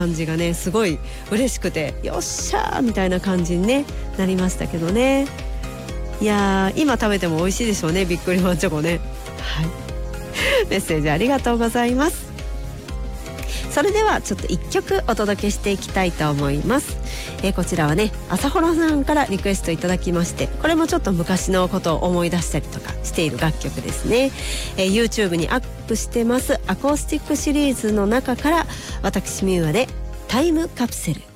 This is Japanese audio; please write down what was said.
感じがねすごい嬉しくて、よっしゃーみたいな感じに、ね、なりましたけどね。いやー今食べても美味しいでしょうね、ビックリマンチョコね。はい、メッセージありがとうございます。それではちょっと1曲お届けしていきたいと思います。こちらはね朝ホラさんからリクエストいただきまして、これもちょっと昔のことを思い出したりとかしている楽曲ですね。YouTube にアップしてますアコースティックシリーズの中から、私ミュウアでタイムカプセル。